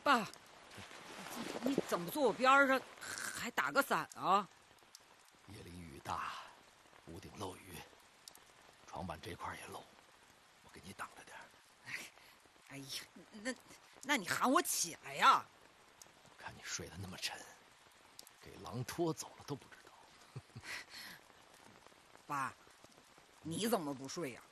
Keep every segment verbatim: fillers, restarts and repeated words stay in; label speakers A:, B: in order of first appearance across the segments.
A: 爸，你怎么坐我边上还打个伞啊？
B: 夜里雨大，屋顶漏雨，床板这块也漏，我给你挡着点。
A: 哎呀，那那你喊我起来呀！
B: 我看你睡得那么沉，给狼拖走了都不知道。
A: 爸，你怎么不睡呀？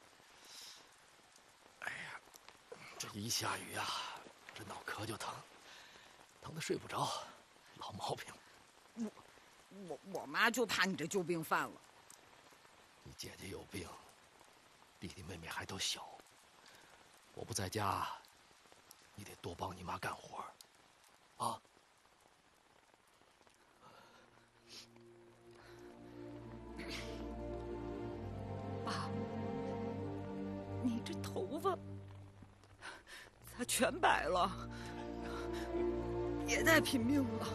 B: 哎呀，这一下雨啊，这脑壳就疼，疼得睡不着，老毛病。
A: 我我我妈就怕你这旧病犯了。
B: 你姐姐有病，弟弟妹妹还都小，我不在家，你得多帮你妈干活，啊。
A: 爸，你这头发咋全白了？别再拼命了。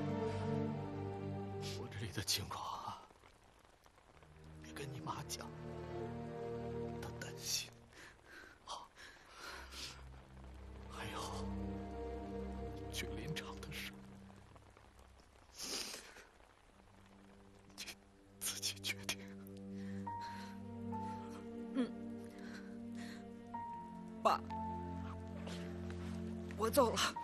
B: 我这里的情况啊，别跟你妈讲，她担心。好，还有去林场的事，你自己决定。
A: 嗯，爸，我走了。